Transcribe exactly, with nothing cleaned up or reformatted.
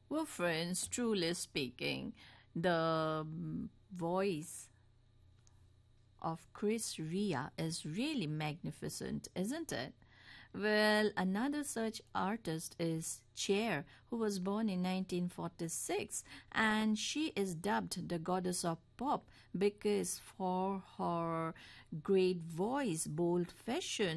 Well, friends, truly speaking, the mm, voice of Chris Ria is really magnificent, isn't it? Well, another such artist is Cher, who was born in nineteen forty-six, and she is dubbed the goddess of pop because for her great voice, bold fashion,